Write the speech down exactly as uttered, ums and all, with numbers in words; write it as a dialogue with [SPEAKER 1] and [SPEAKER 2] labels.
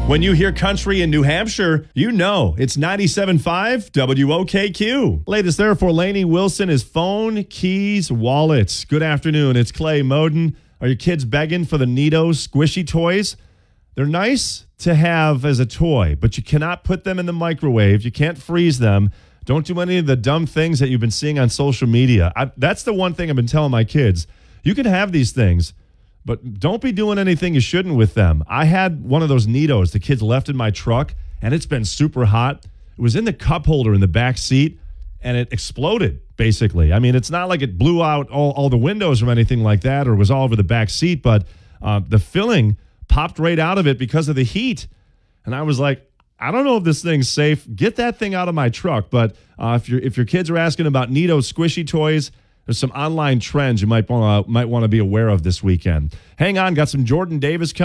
[SPEAKER 1] When you hear country in New Hampshire, you know it's ninety-seven point five W O K Q. Latest there for Lainey Wilson is phone, keys, wallets. Good afternoon. It's Clay Moden. Are your kids begging for the Neato squishy toys? They're nice to have as a toy, but you cannot put them in the microwave. You can't freeze them. Don't do any of the dumb things that you've been seeing on social media. I, that's the one thing I've been telling my kids. You can have these things, but don't be doing anything you shouldn't with them. I had one of those Neatos the kids left in my truck, and it's been super hot. It was in the cup holder in the back seat, and it exploded, basically. I mean, it's not like it blew out all, all the windows or anything like that or was all over the back seat, but uh, the filling popped right out of it because of the heat. And I was like, I don't know if this thing's safe. Get that thing out of my truck. But uh, if, your if your kids are asking about Neato squishy toys, there's some online trends you might, uh, might want to be aware of this weekend. Hang on, got some Jordan Davis coming.